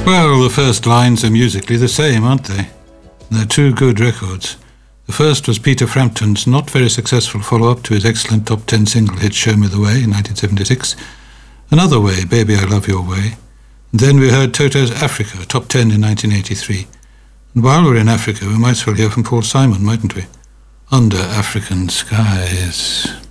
Well, the first lines are musically the same, aren't they? They're two good records. The first was Peter Frampton's not very successful follow-up to his excellent top 10 single hit Show Me the Way in 1976. Another Way, Baby I Love Your Way. And then we heard Toto's Africa, top 10 in 1983. And while we're in Africa, we might as well hear from Paul Simon, mightn't we? Under African Skies.